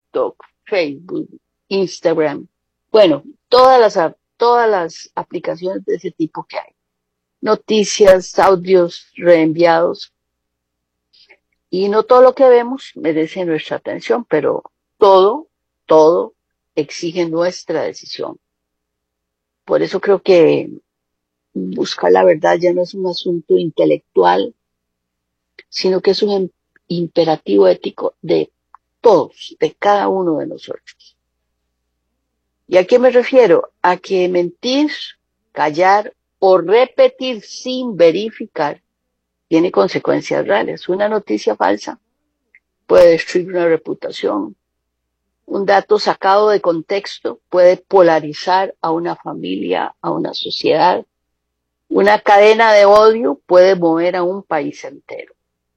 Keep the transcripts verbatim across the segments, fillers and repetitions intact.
TikTok, Facebook, Instagram, bueno, todas las, todas las aplicaciones de ese tipo que hay. Noticias, audios reenviados, y no todo lo que vemos merece nuestra atención, pero todo, todo exige nuestra decisión. Por eso creo que buscar la verdad ya no es un asunto intelectual, sino que es un imperativo ético de todos, de cada uno de nosotros. ¿Y a qué me refiero? A que mentir, callar o repetir sin verificar tiene consecuencias reales. Una noticia falsa puede destruir una reputación. Un dato sacado de contexto puede polarizar a una familia, a una sociedad. Una cadena de odio puede mover a un país entero.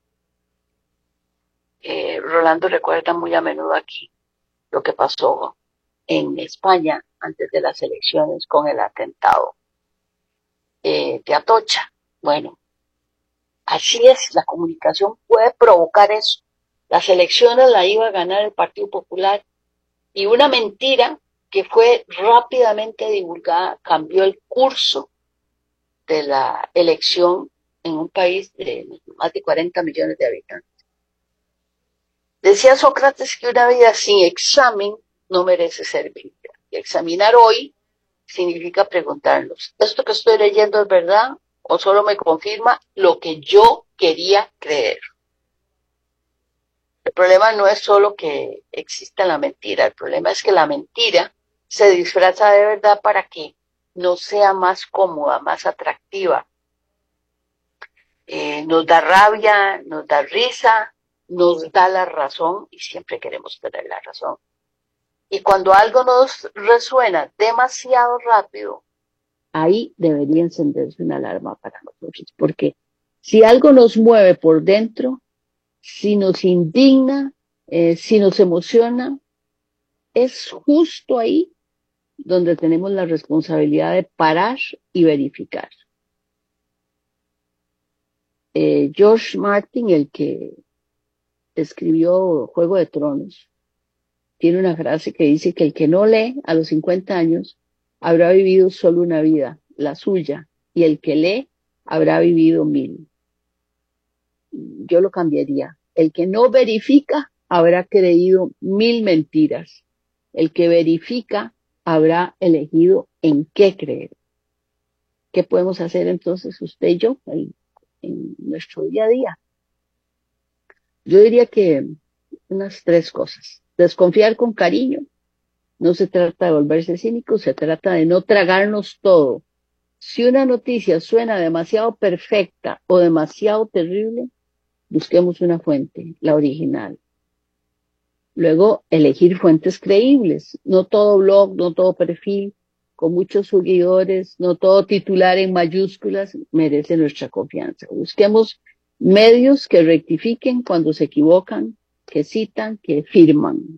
Eh, Rolando recuerda muy a menudo aquí lo que pasó en España antes de las elecciones con el atentado eh, de Atocha. Bueno, así es, la comunicación puede provocar eso. Las elecciones la iba a ganar el Partido Popular y una mentira que fue rápidamente divulgada cambió el curso de la elección en un país de más de cuarenta millones de habitantes. Decía Sócrates que una vida sin examen no merece ser vivida. Y examinar hoy significa preguntarnos, ¿esto que estoy leyendo es verdad o solo me confirma lo que yo quería creer? El problema no es solo que exista la mentira, el problema es que la mentira se disfraza de verdad para que no sea más cómoda, más atractiva. Eh, nos da rabia, nos da risa, nos da la razón y siempre queremos tener la razón. Y cuando algo nos resuena demasiado rápido, ahí debería encenderse una alarma para nosotros, porque si algo nos mueve por dentro, si nos indigna, eh, si nos emociona, es justo ahí donde tenemos la responsabilidad de parar y verificar. Eh, George Martin, el que escribió Juego de Tronos, tiene una frase que dice que el que no lee a los cincuenta años habrá vivido solo una vida, la suya, y el que lee habrá vivido mil. Yo lo cambiaría. El que no verifica habrá creído mil mentiras. El que verifica habrá elegido en qué creer. ¿Qué podemos hacer entonces usted y yo en, en nuestro día a día? Yo diría que unas tres cosas. Desconfiar con cariño. No se trata de volverse cínico, se trata de no tragarnos todo. Si una noticia suena demasiado perfecta o demasiado terrible, busquemos una fuente, la original. Luego, elegir fuentes creíbles. No todo blog, no todo perfil, con muchos seguidores, no todo titular en mayúsculas merece nuestra confianza. Busquemos medios que rectifiquen cuando se equivocan, que citan, que firman.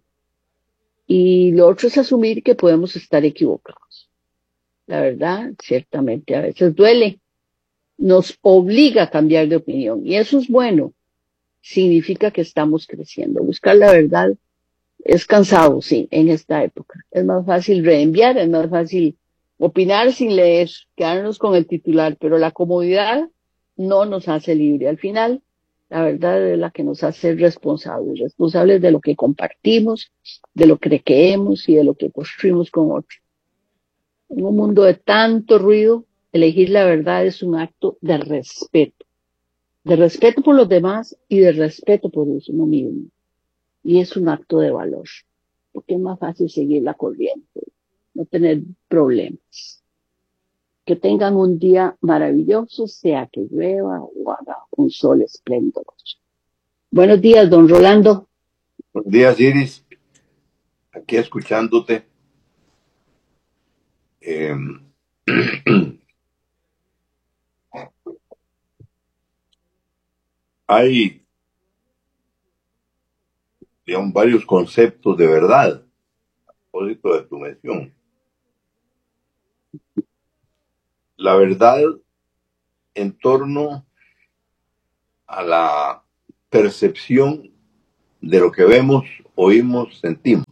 Y lo otro es asumir que podemos estar equivocados. La verdad, ciertamente, a veces duele. Nos obliga a cambiar de opinión. Y eso es bueno. Significa que estamos creciendo. Buscar la verdad es cansado, sí, en esta época. Es más fácil reenviar, es más fácil opinar sin leer, quedarnos con el titular, pero la comodidad no nos hace libre. Al final, la verdad es la que nos hace responsables, responsables de lo que compartimos, de lo que creemos y de lo que construimos con otros. En un mundo de tanto ruido, elegir la verdad es un acto de respeto, de respeto por los demás y de respeto por uno mismo. Y es un acto de valor, porque es más fácil seguir la corriente, no tener problemas. Que tengan un día maravilloso, sea que llueva o haga un sol esplendoroso. Buenos días, don Rolando. Buenos días, Iris. Aquí escuchándote. Eh, hay, digamos, varios conceptos de verdad, a propósito de tu mención. La verdad en torno a la percepción de lo que vemos, oímos, sentimos.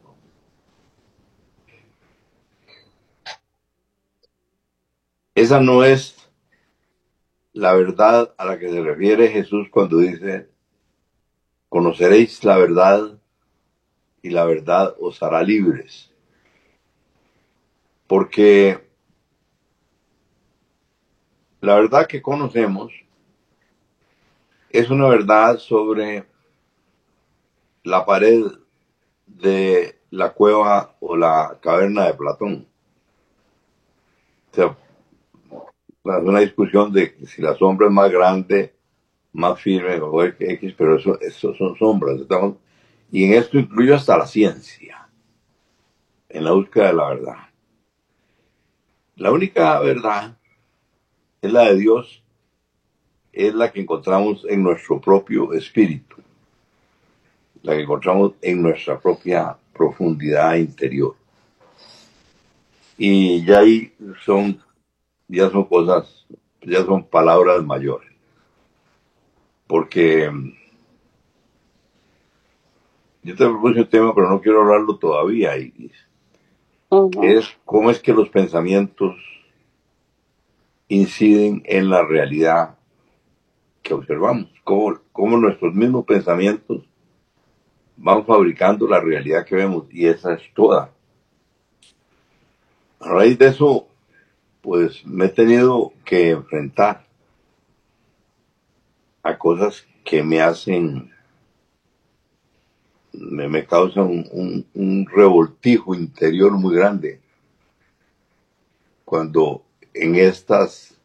Esa no es la verdad a la que se refiere Jesús cuando dice: conoceréis la verdad y la verdad os hará libres. Porque la verdad que conocemos es una verdad sobre la pared de la cueva o la caverna de Platón. O sea, es una discusión de si la sombra es más grande, más firme o X, pero eso, eso son sombras. Estamos, y en esto incluye hasta la ciencia, en la búsqueda de la verdad. La única verdad es la de Dios, es la que encontramos en nuestro propio espíritu, la que encontramos en nuestra propia profundidad interior. Y ya ahí son, ya son cosas, ya son palabras mayores. Porque yo te propuse un tema, pero no quiero hablarlo todavía, Iris, Uh que -huh. es cómo es que los pensamientos inciden en la realidad que observamos, cómo, cómo nuestros mismos pensamientos van fabricando la realidad que vemos, y esa es toda. A raíz de eso, pues me he tenido que enfrentar a cosas que me hacen, me, me causan un, un, un revoltijo interior muy grande, cuando en estas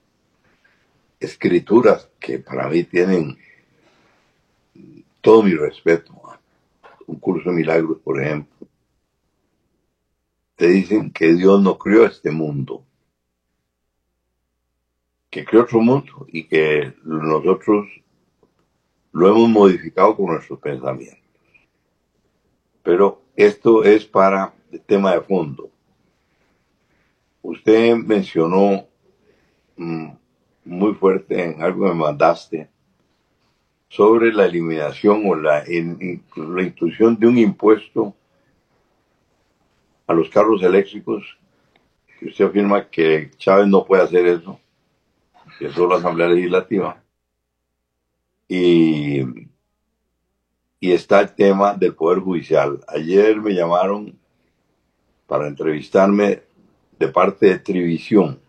escrituras que para mí tienen todo mi respeto, un curso de milagros, por ejemplo, te dicen que Dios no creó este mundo, que creó otro mundo y que nosotros lo hemos modificado con nuestros pensamientos. Pero esto es para el tema de fondo. Usted mencionó mmm, muy fuerte en algo que me mandaste sobre la eliminación o la, en, la inclusión de un impuesto a los carros eléctricos, que usted afirma que Chávez no puede hacer eso, que es solo la Asamblea Legislativa. Y, y está el tema del Poder Judicial. Ayer me llamaron para entrevistarme de parte de Trivisión.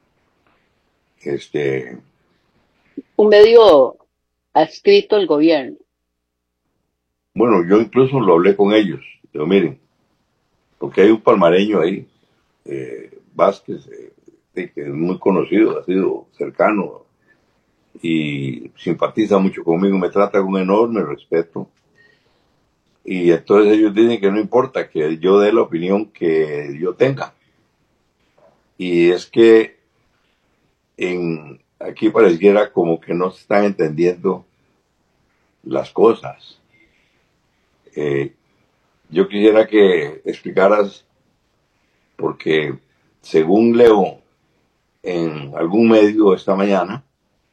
Este, Un medio adscrito al gobierno. bueno, yo incluso lo hablé con ellos. Digo, miren, porque hay un palmareño ahí, eh, Vázquez, eh, que es muy conocido, ha sido cercano y simpatiza mucho conmigo, me trata con enorme respeto. Y entonces ellos dicen que no importa, que yo dé la opinión que yo tenga. Y es que en, aquí pareciera como que no se están entendiendo las cosas. Eh, yo quisiera que explicaras, porque según leo en algún medio esta mañana,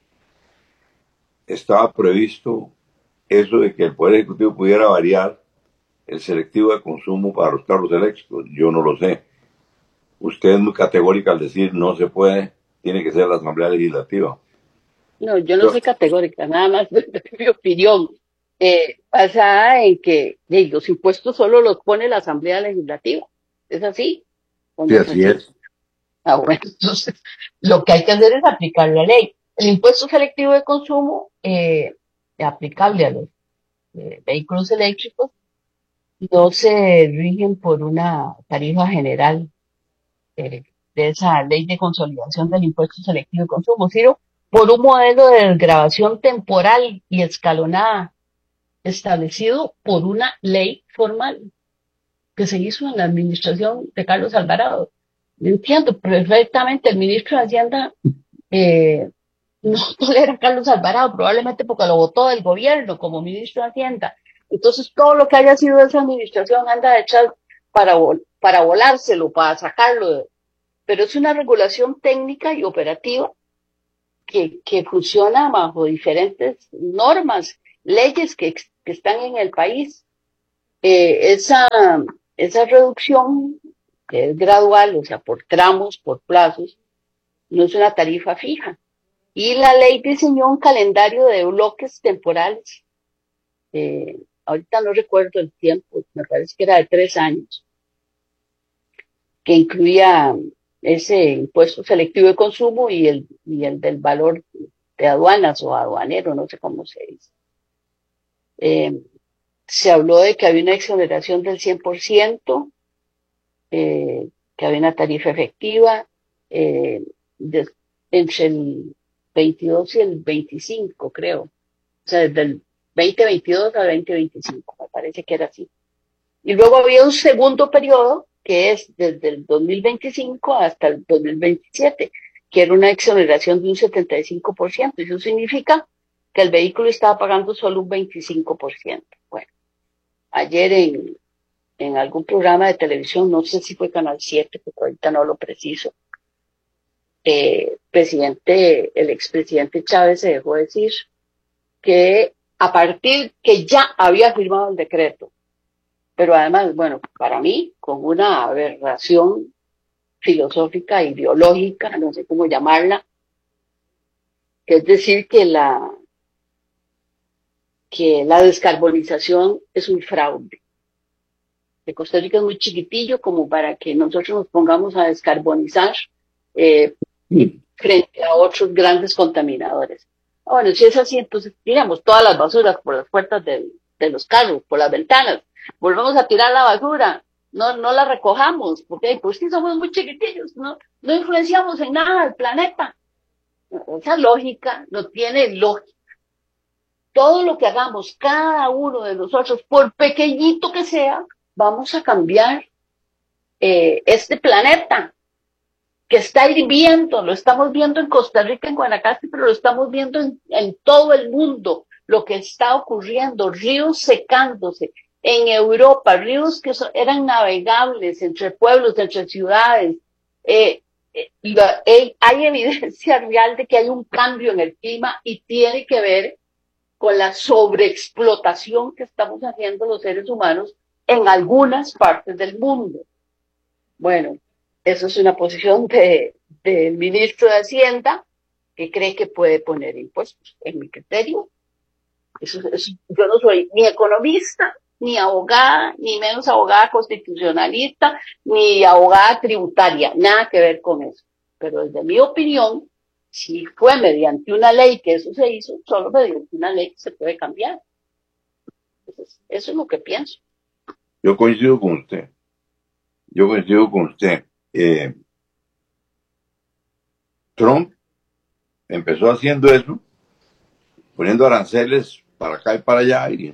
estaba previsto eso de que el Poder Ejecutivo pudiera variar el selectivo de consumo para los carros eléctricos. Yo no lo sé. Usted es muy categórica al decir no se puede, tiene que ser la Asamblea Legislativa. No, yo no soy categórica, nada más de, de mi opinión, eh, basada en que de, los impuestos solo los pone la Asamblea Legislativa. ¿Es así? ¿O Sí, no es así así? es. Ah, bueno, entonces lo que hay que hacer es aplicar la ley. El impuesto selectivo de consumo, eh, aplicable a los eh, vehículos eléctricos, no se rigen por una tarifa general eh, de esa ley de consolidación del impuesto selectivo de consumo, sino por un modelo de desgravación temporal y escalonada establecido por una ley formal que se hizo en la administración de Carlos Alvarado. Yo entiendo perfectamente, el ministro de Hacienda eh, no tolera a Carlos Alvarado, probablemente porque lo votó del gobierno como ministro de Hacienda. Entonces, todo lo que haya sido de esa administración anda a echar para, para volárselo, para sacarlo. De, pero es una regulación técnica y operativa que, que funciona bajo diferentes normas, leyes que, que están en el país. Eh, esa, esa reducción, que es gradual, o sea, por tramos, por plazos, no es una tarifa fija. Y la ley diseñó un calendario de bloques temporales. Eh, ahorita no recuerdo el tiempo, me parece que era de tres años, que incluía ese impuesto selectivo de consumo y el, y el del valor de aduanas o aduanero, no sé cómo se dice. Eh, se habló de que había una exoneración del cien por ciento, eh, que había una tarifa efectiva eh, de, entre el veintidós y el veinticinco, creo. O sea, desde el veinte veintidós al veinte veinticinco, me parece que era así. Y luego había un segundo periodo, que es desde el dos mil veinticinco hasta el dos mil veintisiete, que era una exoneración de un setenta y cinco por ciento. Eso significa que el vehículo estaba pagando solo un veinticinco por ciento. Bueno, ayer en, en algún programa de televisión, no sé si fue Canal siete, porque ahorita no lo preciso, eh, presidente, el expresidente Chávez se dejó decir que a partir que ya había firmado el decreto, pero además, bueno, para mí, con una aberración filosófica, ideológica, no sé cómo llamarla, que es decir que la, que la descarbonización es un fraude. Que Costa Rica es muy chiquitillo como para que nosotros nos pongamos a descarbonizar eh, frente a otros grandes contaminadores. Bueno, si es así, entonces tiramos todas las basuras por las puertas de, de los carros, por las ventanas, volvemos a tirar la basura, no, no la recojamos, porque pues sí somos muy chiquitillos, no, no influenciamos en nada al planeta. Esa lógica no tiene lógica. Todo lo que hagamos, cada uno de nosotros, por pequeñito que sea, vamos a cambiar eh, este planeta que está hirviendo. Lo estamos viendo en Costa Rica, en Guanacaste, pero lo estamos viendo en, en todo el mundo, lo que está ocurriendo, ríos secándose. En Europa, ríos que so, eran navegables entre pueblos, entre ciudades. Eh, eh, la, eh, hay evidencia real de que hay un cambio en el clima y tiene que ver con la sobreexplotación que estamos haciendo los seres humanos en algunas partes del mundo. Bueno, eso es una posición de, del ministro de Hacienda, que cree que puede poner impuestos. En mi criterio, eso, eso, yo no soy ni economista, ni abogada, ni menos abogada constitucionalista, ni abogada tributaria, nada que ver con eso. Pero desde mi opinión, si fue mediante una ley que eso se hizo, solo mediante una ley se puede cambiar. Entonces, eso es lo que pienso. Yo coincido con usted. Yo coincido con usted. Eh, Trump empezó haciendo eso, poniendo aranceles para acá y para allá, y,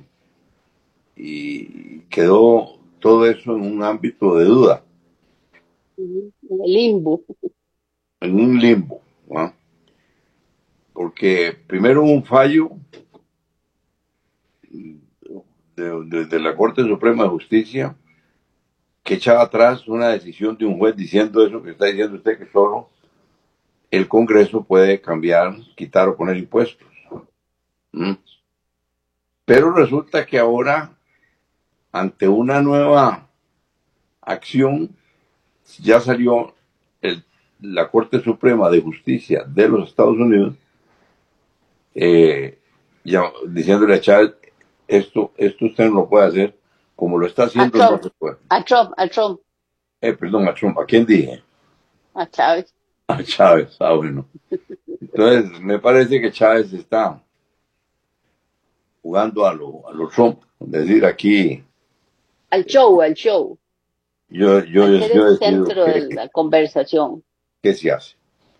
y quedó todo eso en un ámbito de duda. En el limbo. En un limbo, ¿no? Porque primero hubo un fallo de, de, de la Corte Suprema de Justicia que echaba atrás una decisión de un juez diciendo eso que está diciendo usted, que solo el Congreso puede cambiar, quitar o poner impuestos. ¿Mm? Pero resulta que ahora, ante una nueva acción, ya salió el, la Corte Suprema de Justicia de los Estados Unidos eh, ya, diciéndole a Chávez, esto, esto usted no lo puede hacer, como lo está haciendo a no se puede. A Trump, a Trump. Eh, perdón, a Trump, ¿a quién dije? A Chávez. A Chávez, ah, bueno. Entonces, me parece que Chávez está jugando a lo, a lo Trump, es decir, aquí... Al show, al show. Yo, yo, yo, yo el centro de la conversación. ¿Qué se hace?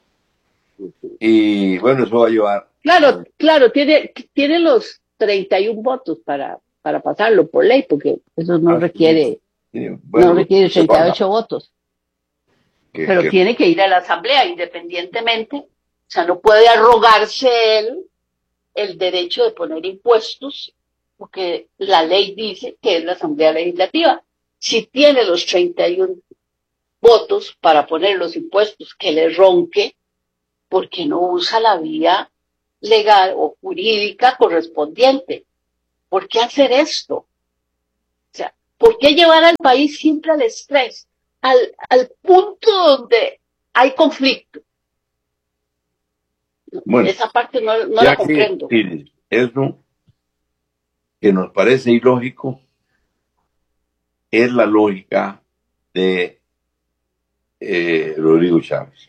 Y bueno, eso va a llevar... Claro, claro, tiene, tiene los treinta y uno votos para, para pasarlo por ley, porque eso no ah, requiere, sí, bueno, no requiere treinta y ocho votos. Que, Pero que... tiene que ir a la asamblea independientemente, o sea, no puede arrogarse él el derecho de poner impuestos, porque la ley dice que es la asamblea legislativa. Si tiene los treinta y uno votos para poner los impuestos que le ronque, porque no usa la vía legal o jurídica correspondiente. ¿por qué hacer esto? O sea, ¿por qué llevar al país siempre al estrés? Al, al punto donde hay conflicto. Bueno, Esa parte no, no la ya que comprendo. Iris, eso que nos parece ilógico es la lógica de eh, Rodrigo Chávez.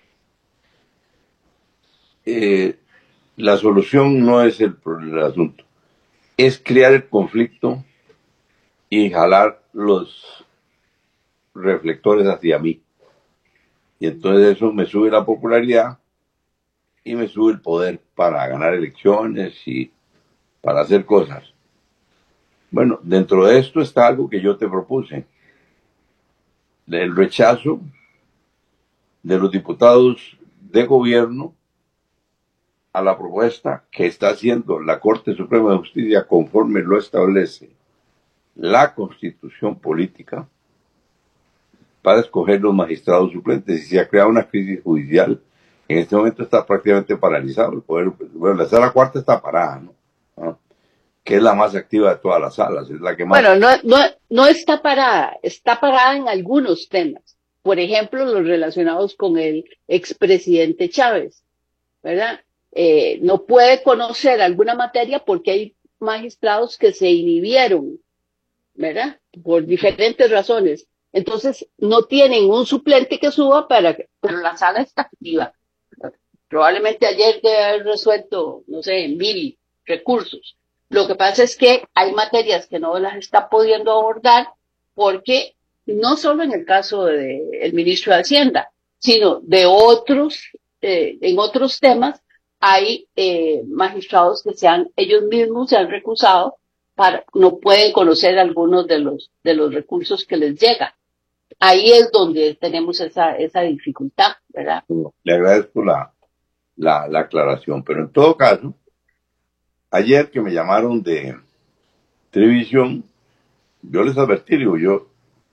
Eh, la solución no es el, el asunto, es crear el conflicto y jalar los reflectores hacia mí. Y entonces eso me sube la popularidad y me sube el poder para ganar elecciones y para hacer cosas. Bueno, dentro de esto está algo que yo te propuse. El rechazo de los diputados de gobierno a la propuesta que está haciendo la Corte Suprema de Justicia conforme lo establece la Constitución Política para escoger los magistrados suplentes. Y se ha creado una crisis judicial. En este momento está prácticamente paralizado el poder. Bueno, la sala cuarta está parada, ¿no? ¿Ah? Que es la más activa de todas las salas, es la que más... Bueno, no, no, no está parada, está parada en algunos temas. Por ejemplo, los relacionados con el expresidente Chávez, ¿verdad? Eh, no puede conocer alguna materia porque hay magistrados que se inhibieron, ¿verdad? Por diferentes razones. Entonces, no tienen un suplente que suba para que, pero la sala está activa. Probablemente ayer debe haber resuelto, no sé, mil recursos. Lo que pasa es que hay materias que no las está pudiendo abordar porque no solo en el caso del de ministro de Hacienda, sino de otros, eh, en otros temas, hay eh, magistrados que se han, ellos mismos se han recusado para, no pueden conocer algunos de los, de los recursos que les llegan. Ahí es donde tenemos esa, esa dificultad, ¿verdad? Le agradezco la, la, la aclaración, pero en todo caso, ayer que me llamaron de televisión, yo les advertí, digo, yo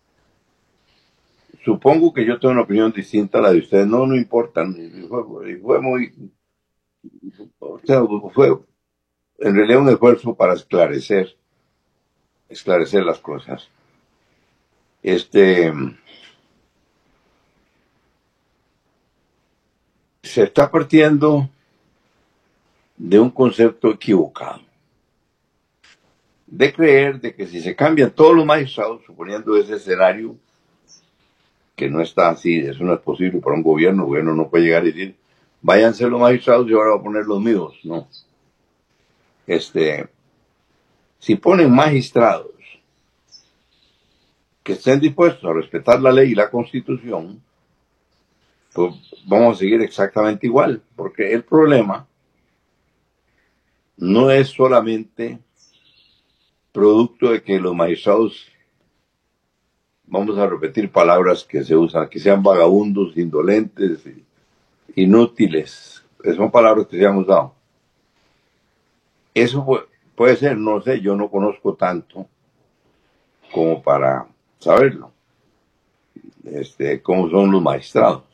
supongo que yo tengo una opinión distinta a la de ustedes, no, no importa, fue, fue muy, o sea, fue en realidad un esfuerzo para esclarecer, esclarecer las cosas. Este, se está partiendo de un concepto equivocado, de creer de que si se cambian todos los magistrados, suponiendo ese escenario, que no está así, eso no es posible para un gobierno, el gobierno no puede llegar y decir, váyanse los magistrados y ahora voy a poner los míos, no. Este, si ponen magistrados que estén dispuestos a respetar la ley y la Constitución, pues vamos a seguir exactamente igual, porque el problema no es solamente producto de que los magistrados, vamos a repetir palabras que se usan, que sean vagabundos, indolentes, inútiles, que son palabras que se han usado. Eso puede, puede ser, no sé, yo no conozco tanto como para saberlo, este, cómo son los magistrados.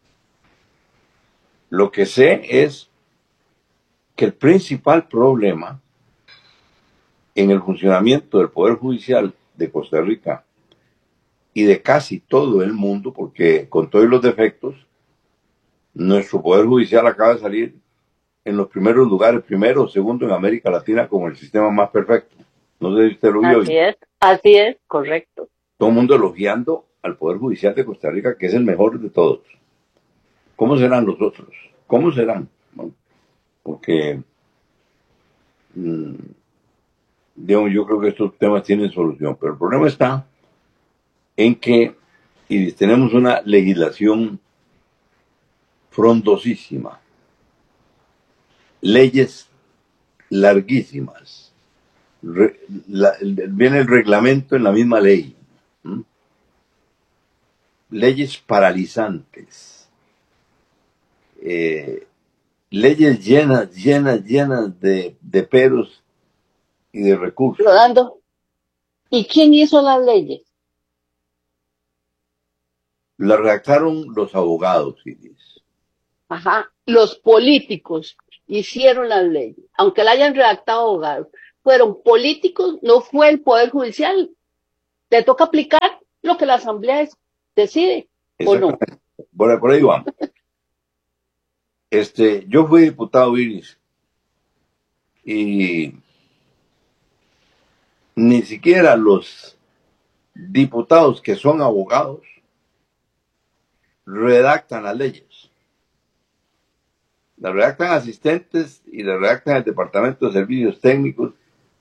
Lo que sé es que el principal problema en el funcionamiento del Poder Judicial de Costa Rica y de casi todo el mundo, porque con todos los defectos, nuestro Poder Judicial acaba de salir en los primeros lugares, primero o segundo en América Latina como el sistema más perfecto. No sé si usted lo vio. Así es, así es, correcto. Todo el mundo elogiando al Poder Judicial de Costa Rica, que es el mejor de todos. ¿Cómo serán los otros? ¿Cómo serán? Bueno, porque mmm, digamos, yo creo que estos temas tienen solución, pero el problema está en que y tenemos una legislación frondosísima, leyes larguísimas, Re, la, viene el reglamento en la misma ley, ¿m? Leyes paralizantes, eh, leyes llenas, llenas, llenas de, de peros y de recursos. Rodando. ¿Y quién hizo las leyes? La redactaron los abogados, Iris. Ajá, los políticos hicieron las leyes, aunque la hayan redactado abogados. fueron políticos, no fue el Poder Judicial. Le toca aplicar lo que la Asamblea decide, ¿o no? Por, por ahí vamos. Este, yo fui diputado, Iris, y ni siquiera los diputados que son abogados redactan las leyes. Las redactan asistentes y las redactan el Departamento de Servicios Técnicos.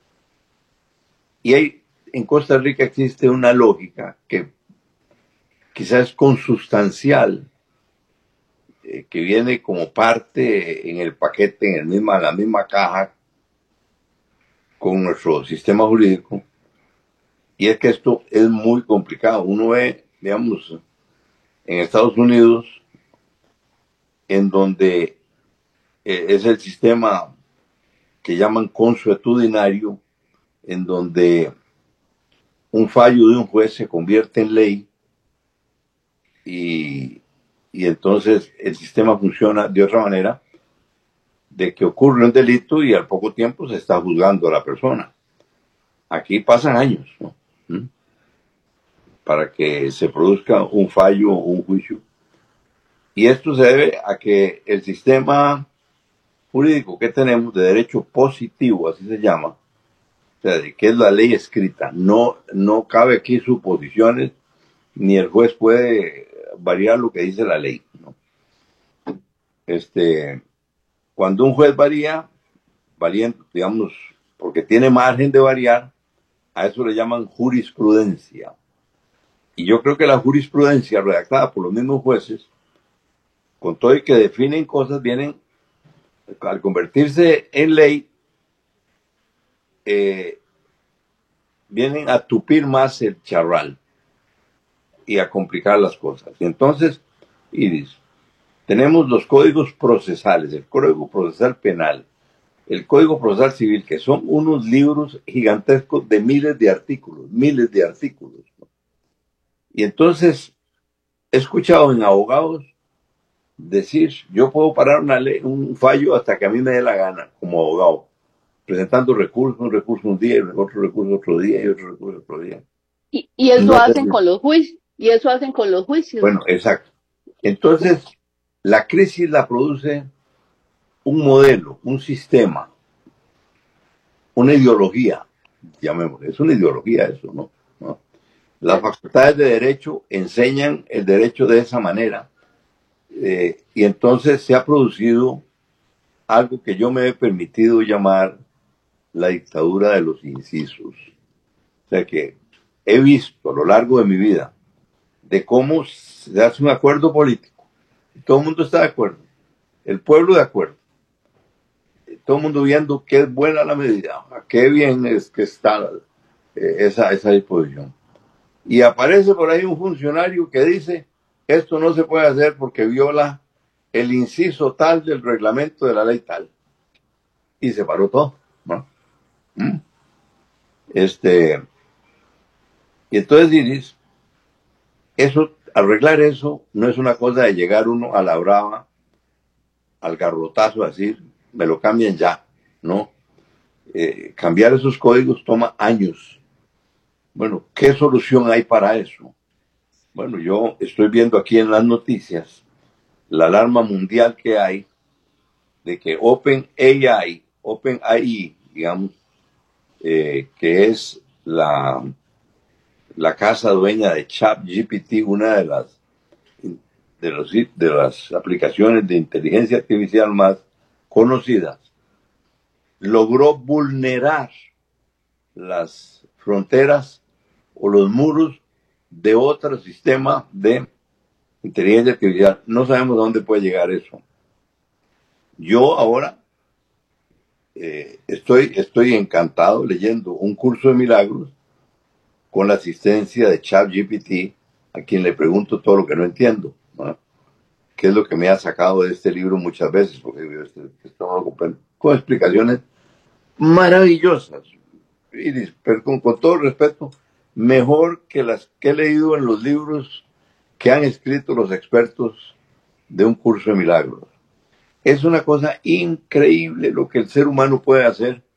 Y hay, en Costa Rica existe una lógica que quizás es consustancial, eh, que viene como parte en el paquete, en el misma, en la misma caja con nuestro sistema jurídico, y es que esto es muy complicado. Uno ve, digamos, en Estados Unidos, en donde eh, es el sistema que llaman consuetudinario, en donde un fallo de un juez se convierte en ley y, y entonces el sistema funciona de otra manera, de que ocurre un delito y al poco tiempo se está juzgando a la persona. Aquí pasan años, ¿no? ¿Mm? Para que se produzca un fallo o un juicio. Y esto se debe a que el sistema jurídico que tenemos de derecho positivo, así se llama, o sea, de que es la ley escrita, no, no cabe aquí suposiciones, ni el juez puede variar lo que dice la ley, ¿no? Este, cuando un juez varía, variando, digamos, porque tiene margen de variar, a eso le llaman jurisprudencia. Y yo creo que la jurisprudencia redactada por los mismos jueces, con todo y que definen cosas, vienen, al convertirse en ley, eh, vienen a tupir más el charral y a complicar las cosas. Y entonces, Iris, tenemos los códigos procesales, el Código Procesal Penal, el Código Procesal Civil, que son unos libros gigantescos de miles de artículos, miles de artículos, ¿no? Y entonces he escuchado en abogados decir, yo puedo parar una ley, un fallo hasta que a mí me dé la gana como abogado, presentando recursos, un recurso un día, y otro recurso otro día, y otro recurso otro día. Y, y eso No hacen sé. con los juicios, y eso hacen con los juicios. Bueno, exacto. Entonces, la crisis la produce un modelo, un sistema, una ideología, llamémosle, es una ideología eso, ¿no? ¿No? Las facultades de derecho enseñan el derecho de esa manera, eh, y entonces se ha producido algo que yo me he permitido llamar la dictadura de los incisos. O sea que he visto a lo largo de mi vida de cómo se hace un acuerdo político, todo el mundo está de acuerdo, el pueblo de acuerdo, todo el mundo viendo que es buena la medida, qué bien es que está eh, esa, esa disposición. Y aparece por ahí un funcionario que dice, esto no se puede hacer porque viola el inciso tal del reglamento de la ley tal. Y se paró todo, ¿no? ¿Mm? Este, y entonces Iris, eso, arreglar eso no es una cosa de llegar uno a la brava, al garrotazo, a decir, me lo cambian ya, ¿no? Eh, cambiar esos códigos toma años. Bueno, ¿qué solución hay para eso? Bueno, yo estoy viendo aquí en las noticias la alarma mundial que hay de que OpenAI, OpenAI, digamos, eh, que es la, la casa dueña de ChatGPT, una de las, de, los, de las aplicaciones de inteligencia artificial más conocidas, logró vulnerar las fronteras o los muros de otro sistema de inteligencia artificial. No sabemos a dónde puede llegar eso. Yo ahora eh, estoy, estoy encantado leyendo un curso de milagros con la asistencia de ChatGPT, a quien le pregunto todo lo que no entiendo, ¿no? ¿Qué es lo que me ha sacado de este libro muchas veces? Porque este, esto no lo comprendo. Con explicaciones maravillosas. Y, pero con, con todo respeto, mejor que las que he leído en los libros que han escrito los expertos de un curso de milagros. Es una cosa increíble lo que el ser humano puede hacer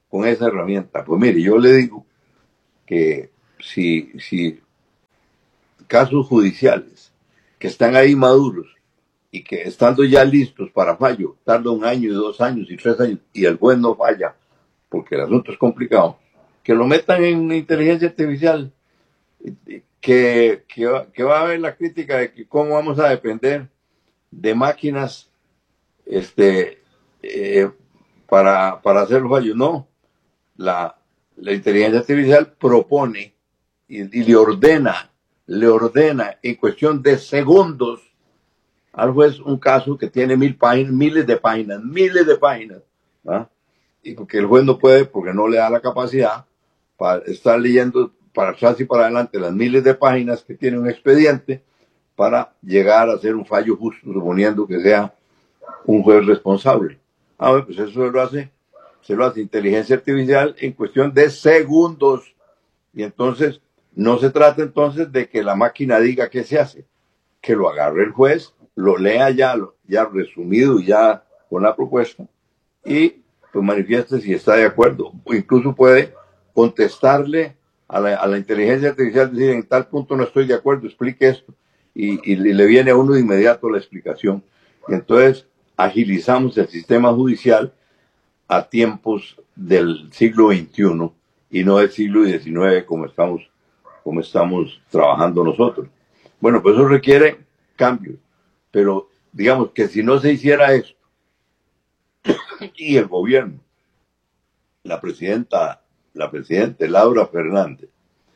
con esa herramienta. Pues mire, yo le digo que si, si casos judiciales que están ahí maduros y que estando ya listos para fallo, tarda un año y dos años y tres años y el juez no falla, porque el asunto es complicado, que lo metan en inteligencia artificial, que, que, que va a haber la crítica de que cómo vamos a depender de máquinas este, eh, para, para hacer los fallos. No, la, la inteligencia artificial propone y, y le ordena, le ordena en cuestión de segundos al juez un caso que tiene mil páginas, miles de páginas, miles de páginas, ¿ah? Y porque el juez no puede, porque no le da la capacidad para estar leyendo para atrás y para adelante las miles de páginas que tiene un expediente para llegar a hacer un fallo justo, suponiendo que sea un juez responsable. Ah, bueno, pues eso lo hace, se lo hace inteligencia artificial en cuestión de segundos. Y entonces, no se trata entonces de que la máquina diga qué se hace, que lo agarre el juez, lo lea ya, ya resumido, ya con la propuesta, y pues manifieste si está de acuerdo, o incluso puede contestarle a la, a la inteligencia artificial, decir, en tal punto no estoy de acuerdo, explique esto, y, y le viene a uno de inmediato la explicación. Y entonces agilizamos el sistema judicial a tiempos del siglo veintiuno y no del siglo diecinueve como estamos, como estamos trabajando nosotros. Bueno, pues eso requiere cambios, pero digamos que si no se hiciera esto, y el gobierno, la presidenta, la presidenta Laura Fernández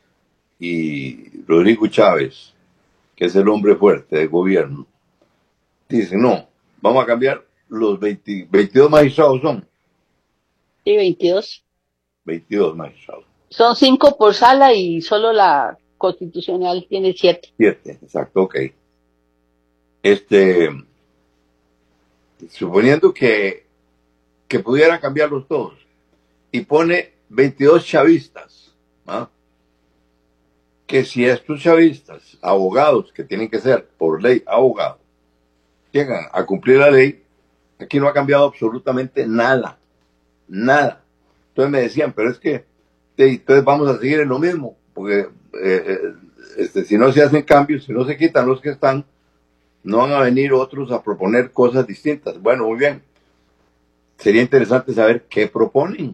y Rodrigo Chávez, que es el hombre fuerte del gobierno, dicen, no, vamos a cambiar los veinte, veintidós magistrados son. Sí, veintidós. veintidós magistrados. Son cinco por sala y solo la constitucional tiene siete. Siete, exacto, ok. Este, suponiendo que, que pudiera cambiarlos todos, y pone veintidós chavistas, ¿ah? Que si estos chavistas, abogados, que tienen que ser por ley abogados, llegan a cumplir la ley, aquí no ha cambiado absolutamente nada, nada. Entonces me decían, pero es que entonces vamos a seguir en lo mismo, porque eh, este, si no se hacen cambios, si no se quitan los que están, no van a venir otros a proponer cosas distintas. Bueno, muy bien. Sería interesante saber qué proponen.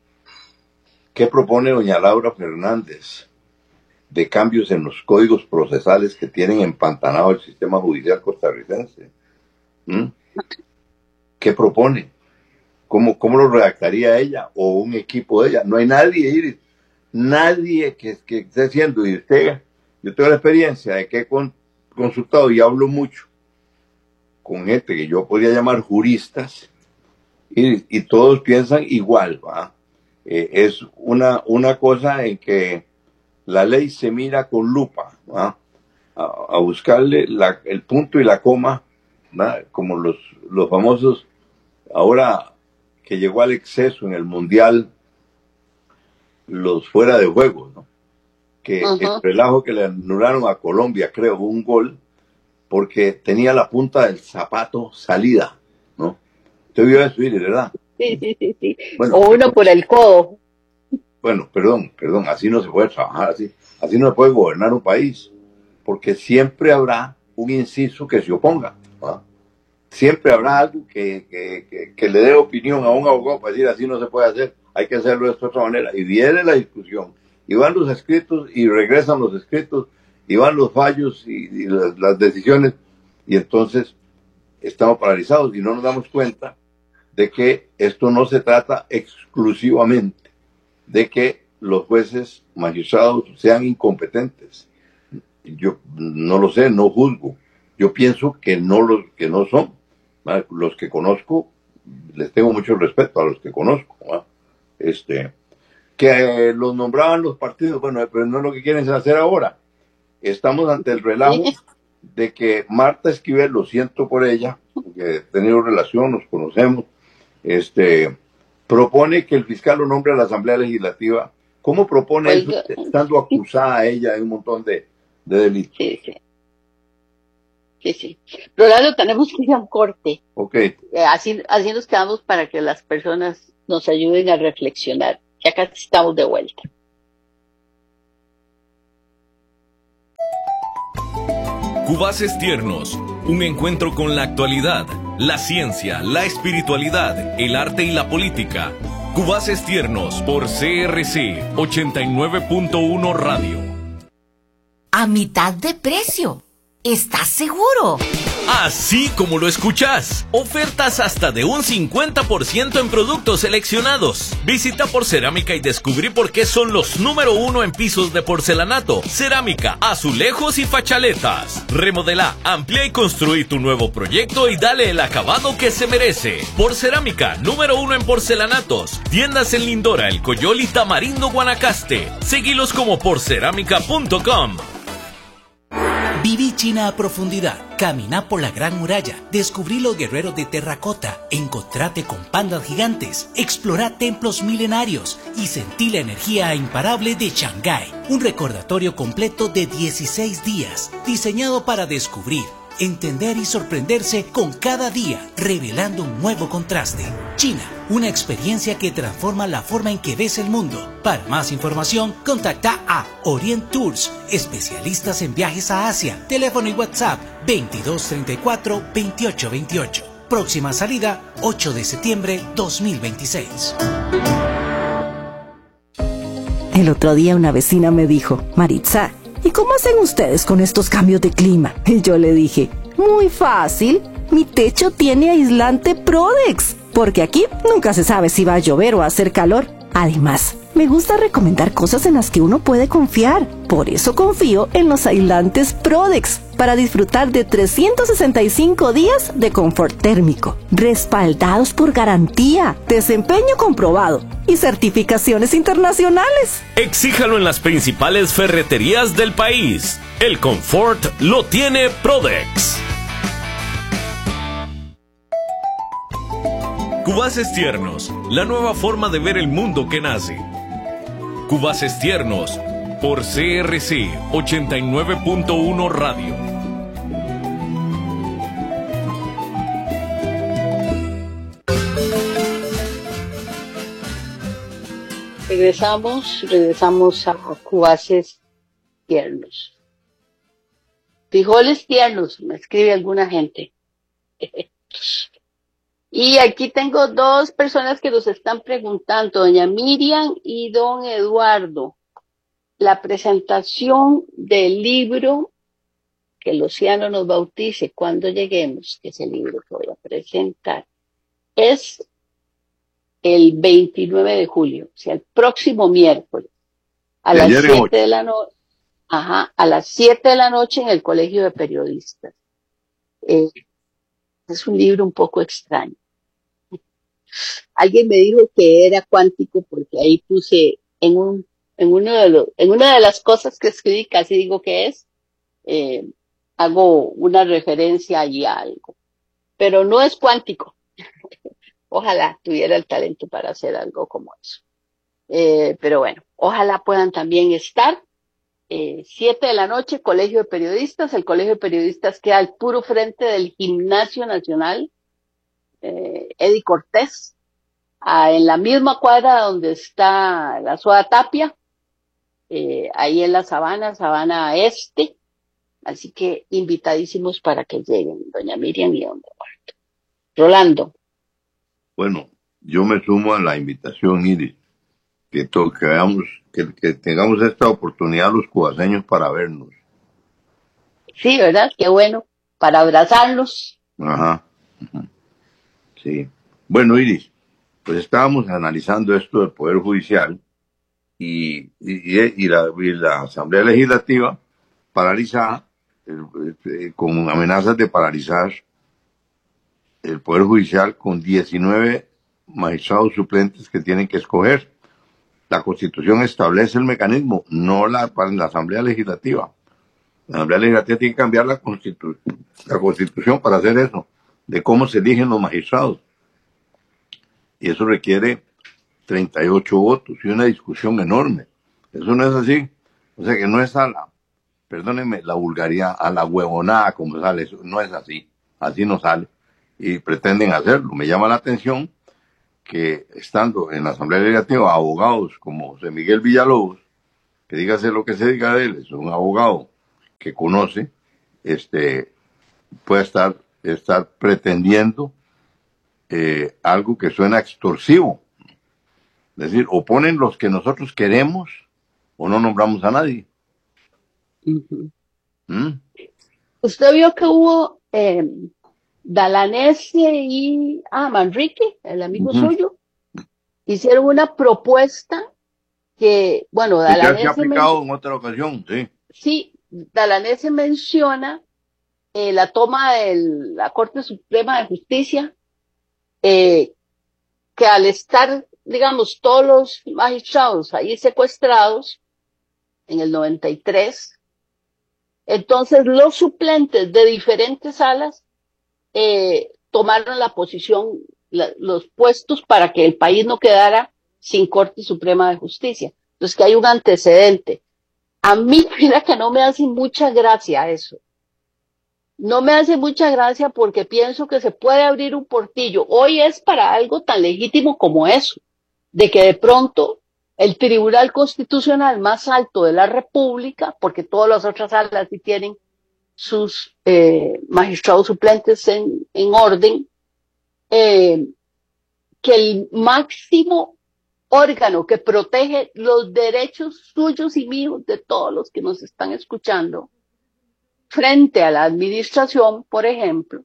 ¿Qué propone doña Laura Fernández de cambios en los códigos procesales que tienen empantanado el sistema judicial costarricense? ¿Mm? ¿Qué propone? ¿Cómo, ¿Cómo lo redactaría ella o un equipo de ella? No hay nadie, Iris, nadie que, que esté haciendo. Y usted, yo tengo la experiencia de que he con, consultado y hablo mucho con gente que yo podría llamar juristas, y, y todos piensan igual, ¿va? Eh, es una, una cosa en que la ley se mira con lupa, ¿va? A, a buscarle la, el punto y la coma, ¿va? Como los, los famosos, ahora que llegó al exceso en el mundial, los fuera de juego, ¿no? Que uh-huh. El relajo que le anularon a Colombia, creo, un gol, porque tenía la punta del zapato salida, ¿no? Usted vio eso, ¿verdad? Sí, sí, sí, sí. Bueno, o uno por el codo. Bueno, perdón, perdón, así no se puede trabajar, así, así no se puede gobernar un país, porque siempre habrá un inciso que se oponga, ¿no? Siempre habrá algo que, que, que, que le dé opinión a un abogado para decir así no se puede hacer, hay que hacerlo de esta otra manera, y viene la discusión, y van los escritos, y regresan los escritos, y van los fallos, y, y las, las decisiones, y entonces estamos paralizados, y no nos damos cuenta de que esto no se trata exclusivamente de que los jueces magistrados sean incompetentes. Yo no lo sé, no juzgo. Yo pienso que no los que no son. ¿Vale? Los que conozco, les tengo mucho respeto a los que conozco. ¿Vale? Este, que los nombraban los partidos, bueno, pero no es lo que quieren hacer ahora. Estamos ante el relajo de que Marta Esquivel, lo siento por ella, porque he tenido relación, nos conocemos, este, propone que el fiscal lo nombre a la Asamblea Legislativa. ¿Cómo propone Oiga. eso, estando acusada a ella de un montón de, de delitos? Sí, sí. Sí, sí. Rolando, tenemos que ir a un corte. Ok. Eh, así, así nos quedamos para que las personas nos ayuden a reflexionar. Ya casi estamos de vuelta. Cubaces Tiernos, un encuentro con la actualidad, la ciencia, la espiritualidad, el arte y la política. Cubaces Tiernos por C R C ochenta y nueve punto uno Radio. A mitad de precio. ¿Estás seguro? Así como lo escuchas. Ofertas hasta de un cincuenta por ciento en productos seleccionados. Visita Porcerámica y descubrí por qué son los número uno en pisos de porcelanato, cerámica, azulejos y fachaletas. Remodela, amplía y construí tu nuevo proyecto y dale el acabado que se merece. Porcerámica, número uno en porcelanatos. Tiendas en Lindora, El Coyol y Tamarindo, Guanacaste. Seguilos como porcerámica punto com. Viví China a profundidad, caminá por la Gran Muralla, descubrí los guerreros de terracota, encontrate con pandas gigantes, explorá templos milenarios y sentí la energía imparable de Shanghái. Un recordatorio completo de dieciséis días, diseñado para descubrir, entender y sorprenderse con cada día, revelando un nuevo contraste. China, una experiencia que transforma la forma en que ves el mundo. Para más información, contacta a Orient Tours, especialistas en viajes a Asia. Teléfono y WhatsApp veintidós treinta y cuatro veintiocho veintiocho. Próxima salida ocho de septiembre dos mil veintiséis. El otro día una vecina me dijo: Maritza, ¿y cómo hacen ustedes con estos cambios de clima? Y yo le dije: muy fácil, mi techo tiene aislante Prodex, porque aquí nunca se sabe si va a llover o a hacer calor. Además, me gusta recomendar cosas en las que uno puede confiar. Por eso confío en los aislantes Prodex, para disfrutar de trescientos sesenta y cinco días de confort térmico, respaldados por garantía, desempeño comprobado y certificaciones internacionales. Exíjalo en las principales ferreterías del país. El confort lo tiene Prodex. Cubaces Tiernos, la nueva forma de ver el mundo que nace. Cubaces Tiernos por C R C ochenta y nueve punto uno Radio. Regresamos, regresamos a Cubaces Tiernos. Frijoles tiernos, me escribe alguna gente. Y aquí tengo dos personas que nos están preguntando, doña Miriam y don Eduardo. La presentación del libro Que el océano nos bautice cuando lleguemos, que es el libro que voy a presentar, es el veintinueve de julio, o sea, el próximo miércoles, a las siete de la noche, ajá, a las siete de la noche en el Colegio de Periodistas. Eh, es un libro un poco extraño. Alguien me dijo que era cuántico porque ahí puse en un, en uno de los, en una de las cosas que escribí, casi digo que es, eh, hago una referencia allí a algo, pero no es cuántico. Ojalá tuviera el talento para hacer algo como eso. Eh, pero bueno, ojalá puedan también estar. Eh, siete de la noche, Colegio de Periodistas. El Colegio de Periodistas queda al puro frente del Gimnasio Nacional eh, Eddie Cortés, ah, en la misma cuadra donde está la Suada Tapia, eh, ahí en la Sabana, Sabana Este. Así que invitadísimos para que lleguen, doña Miriam y don Eduardo. Rolando. Bueno, yo me sumo a la invitación, Iris, que, to, que, veamos, que, que tengamos esta oportunidad los cubaseños para vernos. Sí, ¿verdad? Qué bueno, para abrazarlos. Ajá, ajá. Sí. Bueno, Iris, pues estábamos analizando esto del Poder Judicial y, y, y, la, y la Asamblea Legislativa paralizada, eh, con amenazas de paralizar el Poder Judicial con diecinueve magistrados suplentes que tienen que escoger. La Constitución establece el mecanismo, no la, para la Asamblea Legislativa. La Asamblea Legislativa tiene que cambiar la, Constitu la Constitución para hacer eso, de cómo se eligen los magistrados. Y eso requiere treinta y ocho votos y una discusión enorme. Eso no es así. O sea que no es a la, perdónenme la vulgaridad, a la huevonada como sale. Eso no es así. Así no sale. Y pretenden hacerlo. Me llama la atención que estando en la Asamblea Legislativa abogados como José Miguel Villalobos, que dígase lo que se diga de él, es un abogado que conoce, este, pueda estar, estar pretendiendo eh, algo que suena extorsivo. Es decir, o ponen los que nosotros queremos o no nombramos a nadie. Uh-huh. ¿Mm? Usted vio que hubo eh, Dalanese y ah, Manrique, el amigo Uh-huh. suyo, hicieron una propuesta que, bueno, Que ya se ha Dalanese, aplicado men- en otra ocasión, sí. sí, Dalanese menciona eh, la toma de la Corte Suprema de Justicia, eh, que al estar, digamos, todos los magistrados ahí secuestrados en el noventa y tres, entonces los suplentes de diferentes salas eh, tomaron la posición, la, los puestos para que el país no quedara sin Corte Suprema de Justicia. Entonces que hay un antecedente. A mí, mira que no me hace mucha gracia eso. No me hace mucha gracia porque pienso que se puede abrir un portillo. Hoy es para algo tan legítimo como eso, de que de pronto el Tribunal Constitucional más alto de la República, porque todas las otras salas sí tienen sus eh, magistrados suplentes en, en orden, eh, que el máximo órgano que protege los derechos suyos y míos de todos los que nos están escuchando, frente a la administración, por ejemplo,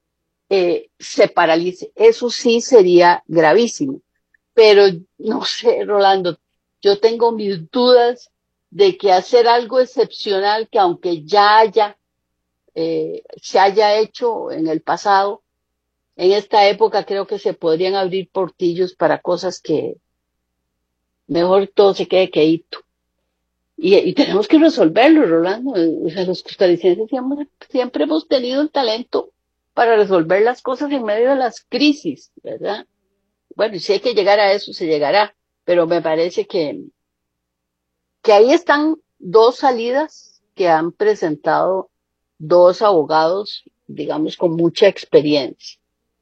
eh, se paralice. Eso sí sería gravísimo. Pero no sé, Rolando, yo tengo mis dudas de que hacer algo excepcional que aunque ya haya, eh, se haya hecho en el pasado, en esta época creo que se podrían abrir portillos para cosas que mejor todo se quede quedito. Y, y tenemos que resolverlo, Rolando. O sea, los costarricenses siempre, siempre hemos tenido el talento para resolver las cosas en medio de las crisis, ¿verdad? Bueno, y si hay que llegar a eso, se llegará. Pero me parece que, que ahí están dos salidas que han presentado dos abogados, digamos, con mucha experiencia.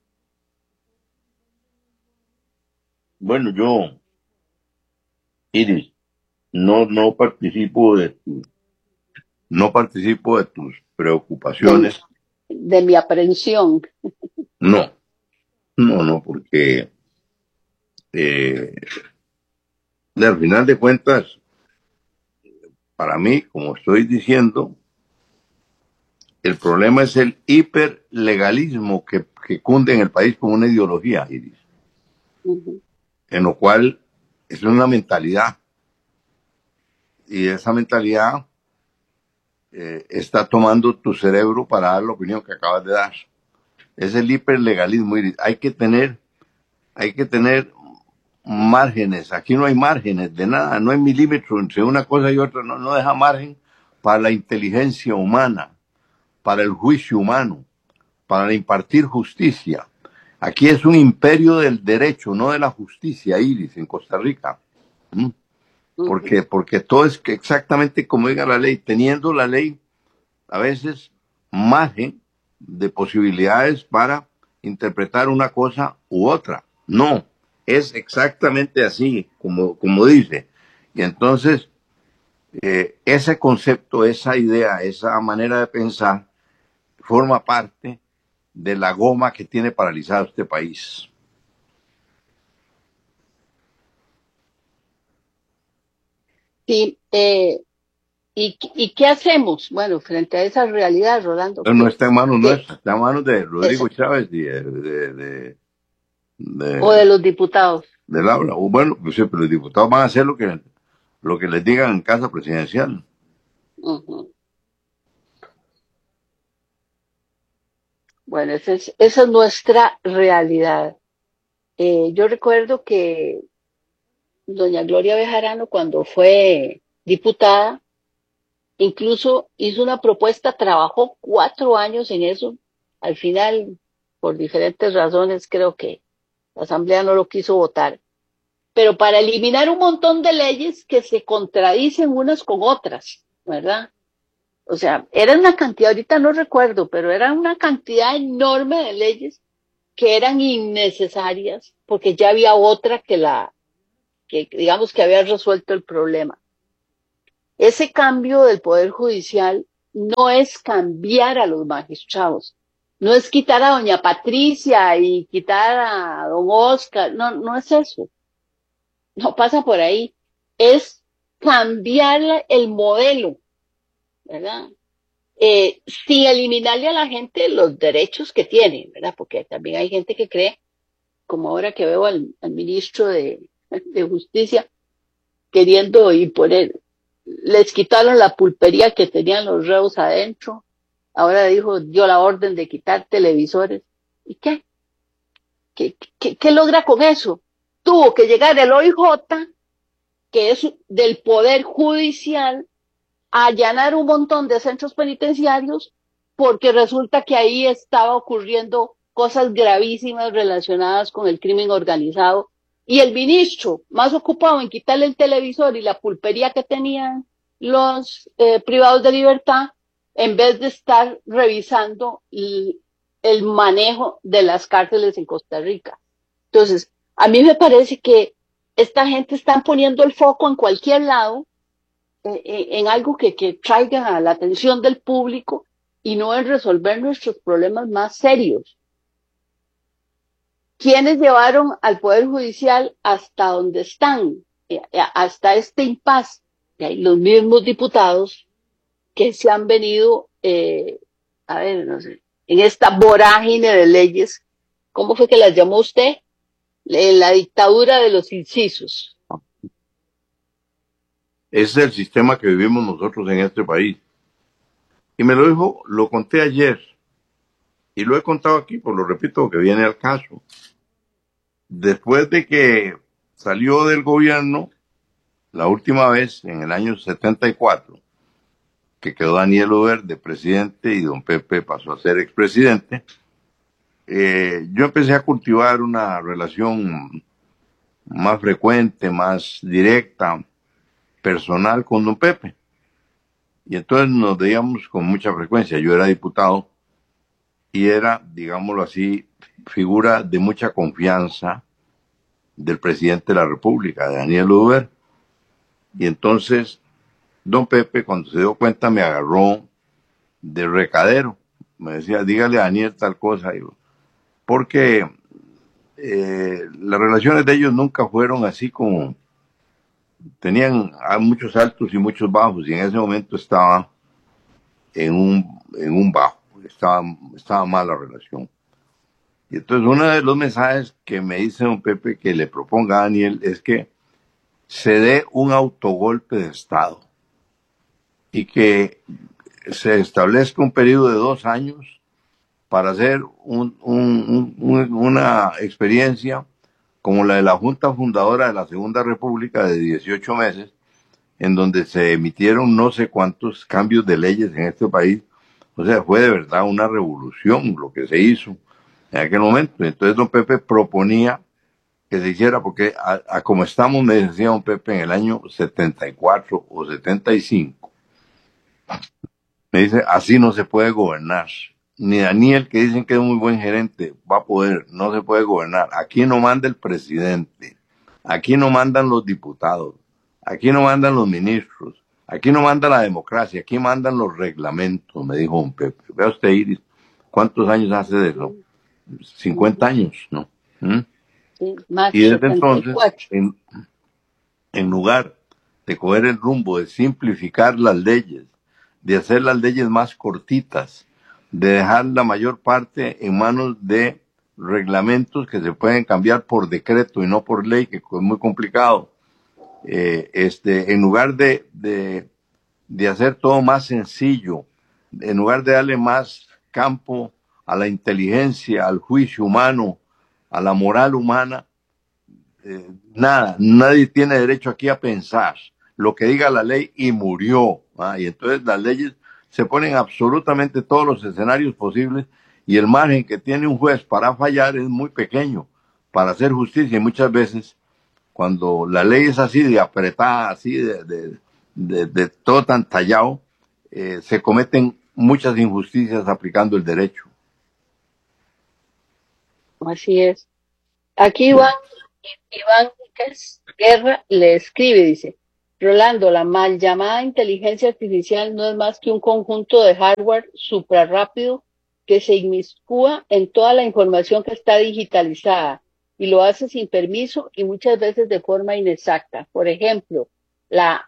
Bueno, yo, Iris, no, no participo de tu, no participo de tus preocupaciones. De, de mi aprehensión. No, no, no, porque eh, al final de cuentas, para mí, como estoy diciendo, el problema es el hiperlegalismo que, que cunde en el país como una ideología, Iris. Uh-huh. En lo cual es una mentalidad. Y esa mentalidad eh, está tomando tu cerebro para dar la opinión que acabas de dar. Es el hiperlegalismo, Iris. Hay que tener, hay que tener márgenes. Aquí no hay márgenes de nada, no hay milímetros entre una cosa y otra. No, no deja margen para la inteligencia humana, para el juicio humano, para impartir justicia. Aquí es un imperio del derecho, no de la justicia, Iris, en Costa Rica. ¿Mm? Porque, porque todo es que exactamente como diga la ley, teniendo la ley a veces margen de posibilidades para interpretar una cosa u otra. No, es exactamente así, como, como dice. Y entonces, eh, ese concepto, esa idea, esa manera de pensar, forma parte de la goma que tiene paralizado este país. Sí, eh, ¿y, ¿y qué hacemos? Bueno, frente a esa realidad, Rolando. No, no está en manos nuestras, está en manos de Rodrigo esa. Chávez y de, de, de, de, o de los diputados. De Laura. O bueno, pues sí, pero los diputados van a hacer lo que, lo que les digan en casa presidencial. Uh-huh. Bueno, esa es, esa es nuestra realidad. Eh, yo recuerdo que doña Gloria Bejarano, cuando fue diputada, incluso hizo una propuesta, trabajó cuatro años en eso. Al final, por diferentes razones, creo que la Asamblea no lo quiso votar. Pero para eliminar un montón de leyes que se contradicen unas con otras, ¿verdad? O sea, era una cantidad, ahorita no recuerdo, pero era una cantidad enorme de leyes que eran innecesarias porque ya había otra que la, que digamos que había resuelto el problema. Ese cambio del Poder Judicial no es cambiar a los magistrados, no es quitar a doña Patricia y quitar a don Oscar, no, no es eso, no pasa por ahí, es cambiar el modelo, ¿verdad? Eh, sin eliminarle a la gente los derechos que tiene, ¿verdad? Porque también hay gente que cree, como ahora que veo al, al ministro de, de Justicia queriendo imponer, les quitaron la pulpería que tenían los reos adentro, ahora dijo, dio la orden de quitar televisores. ¿Y qué? ¿Qué, qué, qué logra con eso? Tuvo que llegar el O I J, que es del Poder Judicial, a allanar un montón de centros penitenciarios porque resulta que ahí estaba ocurriendo cosas gravísimas relacionadas con el crimen organizado y el ministro, más ocupado en quitarle el televisor y la pulpería que tenían los eh, privados de libertad, en vez de estar revisando el, el manejo de las cárceles en Costa Rica. Entonces, a mí me parece que esta gente está poniendo el foco en cualquier lado, eh, en algo que, que traiga la atención del público y no en resolver nuestros problemas más serios. ¿Quiénes llevaron al Poder Judicial hasta donde están? Eh, hasta este impasse. Los mismos diputados que se han venido, eh, a ver, no sé, en esta vorágine de leyes, ¿cómo fue que las llamó usted? La dictadura de los incisos. Ese es el sistema que vivimos nosotros en este país. Y me lo dijo, lo conté ayer, y lo he contado aquí, pues lo repito, que viene al caso. Después de que salió del gobierno, la última vez, en el año setenta y cuatro, que quedó Daniel Ober de presidente y don Pepe pasó a ser expresidente, eh, yo empecé a cultivar una relación más frecuente, más directa, personal con don Pepe. Y entonces nos veíamos con mucha frecuencia. Yo era diputado y era, digámoslo así, figura de mucha confianza del presidente de la República, de Daniel Ober. Y entonces, don Pepe, cuando se dio cuenta, me agarró de recadero. Me decía, dígale a Daniel tal cosa. Digo, porque eh, las relaciones de ellos nunca fueron así como... Tenían muchos altos y muchos bajos, y en ese momento estaba en un, en un bajo, estaba, estaba mal la relación. Y entonces uno de los mensajes que me dice don Pepe que le proponga a Daniel es que se dé un autogolpe de Estado y que se establezca un periodo de dos años para hacer un, un, un, una experiencia como la de la Junta Fundadora de la Segunda República de dieciocho meses, en donde se emitieron no sé cuántos cambios de leyes en este país. O sea, fue de verdad una revolución lo que se hizo en aquel momento. Entonces don Pepe proponía que se hiciera, porque a, a como estamos, me decía don Pepe, en el año setenta y cuatro o setenta y cinco, me dice, así no se puede gobernar. Ni Daniel, que dicen que es muy buen gerente, va a poder, no se puede gobernar. Aquí no manda el presidente, aquí no mandan los diputados, aquí no mandan los ministros, aquí no manda la democracia, aquí mandan los reglamentos, me dijo don Pepe. Vea usted, Iris, ¿cuántos años hace de eso? cincuenta años, ¿no? ¿Mm? Sí, más y desde entonces, en, en lugar de coger el rumbo de simplificar las leyes, de hacer las leyes más cortitas, de dejar la mayor parte en manos de reglamentos que se pueden cambiar por decreto y no por ley, que es muy complicado. Eh, este, en lugar de, de, de hacer todo más sencillo, en lugar de darle más campo a la inteligencia, al juicio humano, a la moral humana, eh, nada, nadie tiene derecho aquí a pensar lo que diga la ley y murió. ¿Ah? Y entonces las leyes se ponen absolutamente todos los escenarios posibles y el margen que tiene un juez para fallar es muy pequeño para hacer justicia. Y muchas veces, cuando la ley es así de apretada, así de, de, de, de todo tan tallado, eh, se cometen muchas injusticias aplicando el derecho. Así es. Aquí Iván, Iván Guerra le escribe, dice, Rolando, la mal llamada inteligencia artificial no es más que un conjunto de hardware supra rápido que se inmiscúa en toda la información que está digitalizada y lo hace sin permiso y muchas veces de forma inexacta. Por ejemplo, la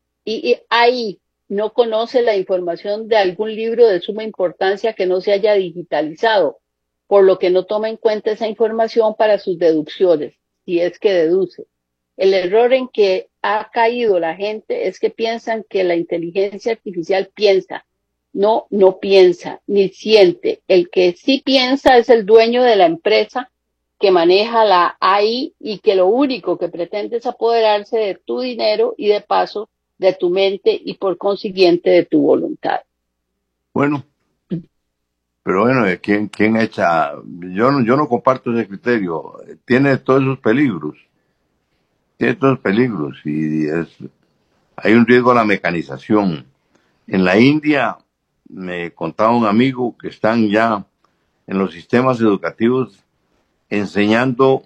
A I no conoce la información de algún libro de suma importancia que no se haya digitalizado, por lo que no toma en cuenta esa información para sus deducciones, si es que deduce. El error en que ha caído la gente es que piensan que la inteligencia artificial piensa. No, no piensa, ni siente. El que sí piensa es el dueño de la empresa que maneja la A I y que lo único que pretende es apoderarse de tu dinero y de paso de tu mente y por consiguiente de tu voluntad. Bueno, pero bueno, ¿quién, quién echa? Yo no, yo no comparto ese criterio. Tiene todos esos peligros. Tiene todos esos peligros y es, hay un riesgo a la mecanización. En la India, me contaba un amigo que están ya en los sistemas educativos enseñando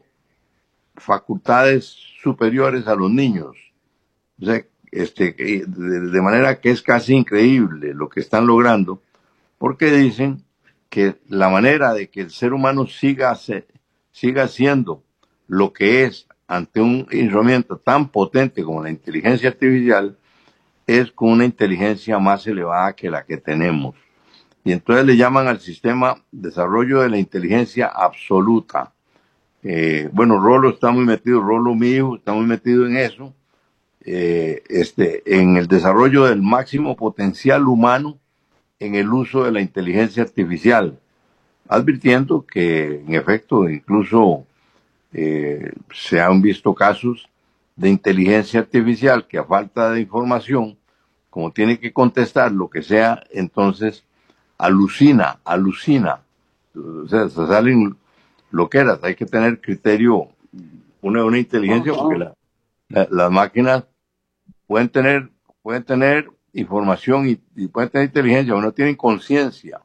facultades superiores a los niños. O sea, este, de, de manera que es casi increíble lo que están logrando, porque dicen que la manera de que el ser humano siga, siga siendo lo que es ante un instrumento tan potente como la inteligencia artificial es con una inteligencia más elevada que la que tenemos. Y entonces le llaman al sistema desarrollo de la inteligencia absoluta. Eh, bueno, Rolo está muy metido, Rolo mi hijo está muy metido en eso, eh, este, en el desarrollo del máximo potencial humano en el uso de la inteligencia artificial, advirtiendo que en efecto incluso eh, se han visto casos de inteligencia artificial que a falta de información, como tiene que contestar lo que sea, entonces alucina, alucina, o sea, se salen loqueras. Hay que tener criterio, una, una inteligencia, porque la, la, las máquinas pueden tener, pueden tener información y, y pueden tener inteligencia, pero no tienen conciencia.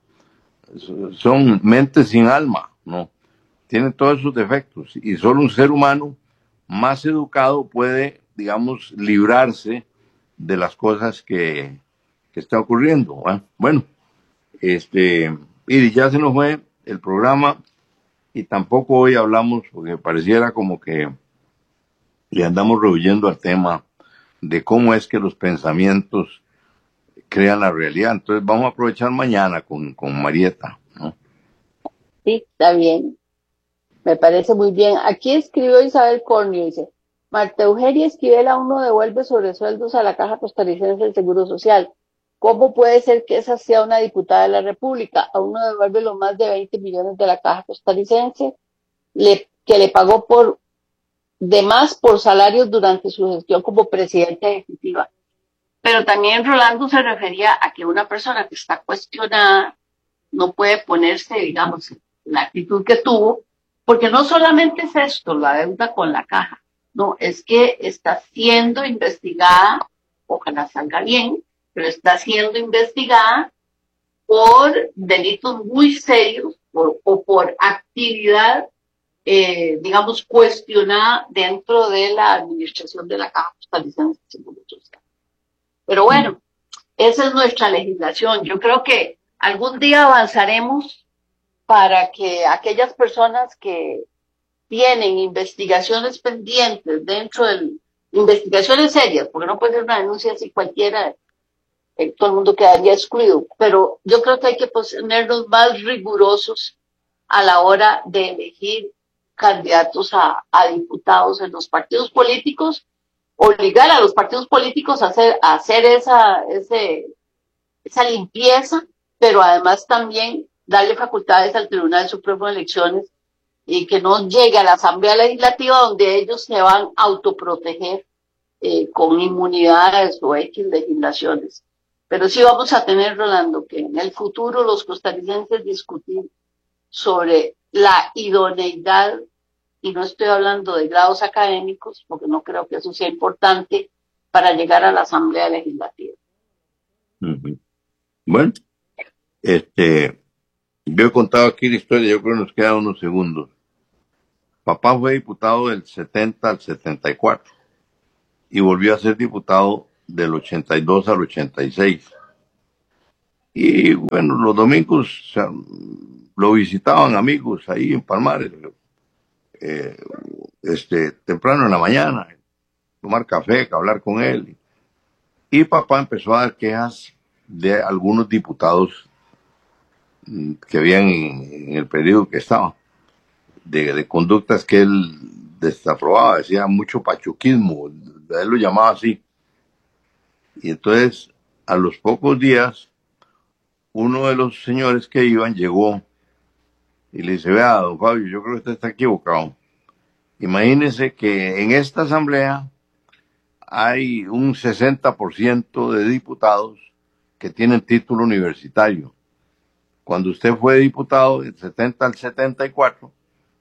Son mentes sin alma, ¿no? Tienen todos sus defectos y solo un ser humano más educado puede, digamos, librarse de las cosas que, que está ocurriendo, ¿eh? Bueno, este, y ya se nos fue el programa y tampoco hoy hablamos, porque pareciera como que le andamos rehuyendo al tema de cómo es que los pensamientos crean la realidad. Entonces vamos a aprovechar mañana con, con Marieta, ¿no? Sí, está bien. Me parece muy bien. Aquí escribió Isabel Cornio, dice, Marta Eugenia Esquivel aún no devuelve sobresueldos a la Caja Costarricense del Seguro Social. ¿Cómo puede ser que esa sea una diputada de la República? Aún no devuelve los más de veinte millones de la Caja Costarricense, le, que le pagó por de más por salarios durante su gestión como presidenta ejecutiva. Pero también Rolando se refería a que una persona que está cuestionada no puede ponerse, digamos, en la actitud que tuvo, porque no solamente es esto, la deuda con la caja, no, es que está siendo investigada, ojalá salga bien, pero está siendo investigada por delitos muy serios por, o por actividad, eh, digamos, cuestionada dentro de la administración de la Caja Costarricense de Seguro Social. Pero bueno, esa es nuestra legislación. Yo creo que algún día avanzaremos para que aquellas personas que tienen investigaciones pendientes dentro de investigaciones serias, porque no puede ser una denuncia así cualquiera, eh, todo el mundo quedaría excluido, pero yo creo que hay que ponernos más rigurosos a la hora de elegir candidatos a, a diputados en los partidos políticos, obligar a los partidos políticos a hacer, a hacer esa, ese, esa limpieza, pero además también darle facultades al Tribunal Supremo de Elecciones y que no llegue a la Asamblea Legislativa donde ellos se van a autoproteger eh, con inmunidades o X legislaciones. Pero sí vamos a tener, Rolando, que en el futuro los costarricenses discutir sobre la idoneidad, y no estoy hablando de grados académicos, porque no creo que eso sea importante para llegar a la Asamblea Legislativa. Uh-huh. Bueno, este, yo he contado aquí la historia, yo creo que nos quedan unos segundos. Papá fue diputado del setenta al setenta y cuatro y volvió a ser diputado del ochenta y dos al ochenta y seis. Y bueno, los domingos o sea, lo visitaban amigos ahí en Palmares, eh, este, temprano en la mañana, tomar café, hablar con él. Y papá empezó a dar quejas de algunos diputados que habían en, en el periodo que estaba, de, de conductas que él desaprobaba, decía mucho pachuquismo, él lo llamaba así. Y entonces, a los pocos días, uno de los señores que iban llegó y le dice, vea, don Fabio, yo creo que usted está equivocado. Imagínese que en esta asamblea hay un sesenta por ciento de diputados que tienen título universitario. Cuando usted fue diputado del setenta al setenta y cuatro,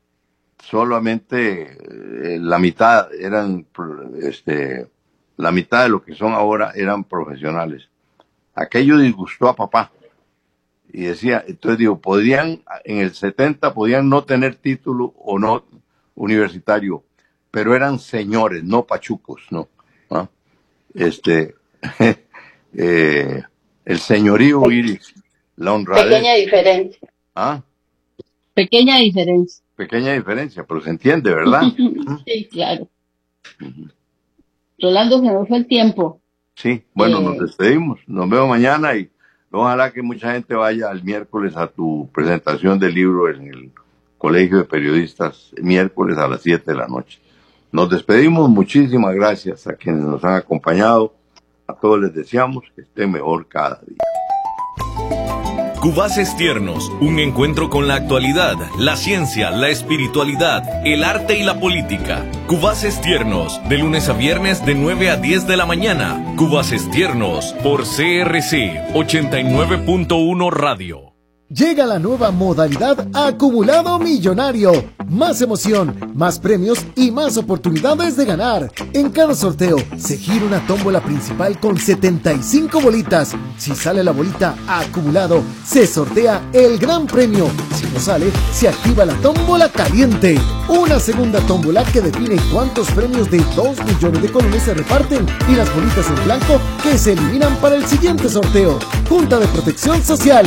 solamente eh, la mitad eran, este, la mitad de lo que son ahora eran profesionales. Aquello disgustó a papá. Y decía, entonces digo, podían, en el setenta podían no tener título o no universitario, pero eran señores, no pachucos, ¿no? ¿Ah? Este, eh, el señorío Iris, la honradez. Pequeña diferencia. ¿Ah? Pequeña diferencia. Pequeña diferencia, pero se entiende, ¿verdad? Sí, claro. Uh-huh. Rolando, se nos fue el tiempo. Sí, bueno, eh... nos despedimos. Nos vemos mañana y ojalá que mucha gente vaya el miércoles a tu presentación del libro en el Colegio de Periodistas, miércoles a las siete de la noche. Nos despedimos, muchísimas gracias a quienes nos han acompañado. A todos les deseamos que estén mejor cada día. Cubaces Tiernos, un encuentro con la actualidad, la ciencia, la espiritualidad, el arte y la política. Cubaces Tiernos, de lunes a viernes de nueve a diez de la mañana. Cubaces Tiernos, por C R C ochenta y nueve punto uno Radio. Llega la nueva modalidad Acumulado Millonario. Más emoción, más premios y más oportunidades de ganar. En cada sorteo se gira una tómbola principal con setenta y cinco bolitas. Si sale la bolita acumulado, se sortea el gran premio. Si no sale, se activa la tómbola caliente. Una segunda tómbola que define cuántos premios de dos millones de colones se reparten y las bolitas en blanco que se eliminan para el siguiente sorteo. Junta de Protección Social.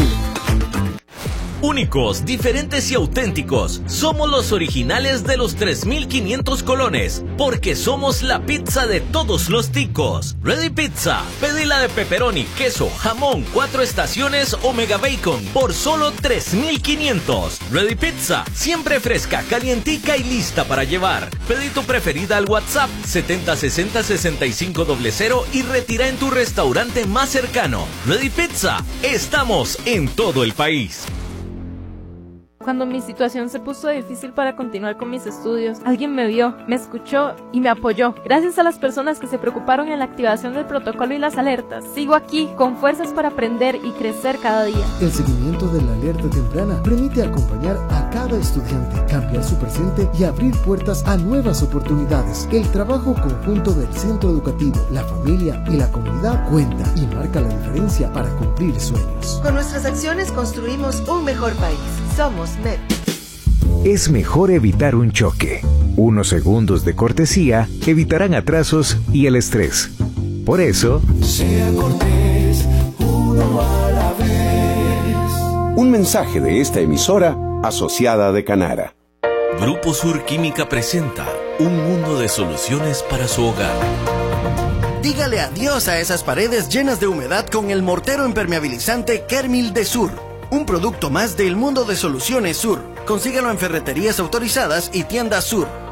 Únicos, diferentes y auténticos. Somos los originales de los tres mil quinientos colones, porque somos la pizza de todos los ticos. Ready Pizza, pedila de pepperoni, queso, jamón, cuatro estaciones o mega bacon por solo tres mil quinientos. Ready Pizza, siempre fresca, calientica y lista para llevar. Pedí tu preferida al WhatsApp setenta sesenta sesenta y cinco cero cero y retira en tu restaurante más cercano. Ready Pizza, estamos en todo el país. Cuando mi situación se puso difícil para continuar con mis estudios, alguien me vio, me escuchó y me apoyó. Gracias a las personas que se preocuparon en la activación del protocolo y las alertas, sigo aquí con fuerzas para aprender y crecer cada día. El seguimiento de la alerta temprana permite acompañar a cada estudiante, cambiar su presente y abrir puertas a nuevas oportunidades. El trabajo conjunto del centro educativo, la familia y la comunidad cuenta y marca la diferencia para cumplir sueños. Con nuestras acciones construimos un mejor país. Somos M E D. Es mejor evitar un choque. Unos segundos de cortesía evitarán atrasos y el estrés. Por eso, sea cortés, uno a la vez. Un mensaje de esta emisora asociada de Canara. Grupo Sur Química presenta un mundo de soluciones para su hogar. Dígale adiós a esas paredes llenas de humedad con el mortero impermeabilizante Kermil de Sur. Un producto más del mundo de soluciones Sur. Consíguelo en ferreterías autorizadas y tiendas Sur.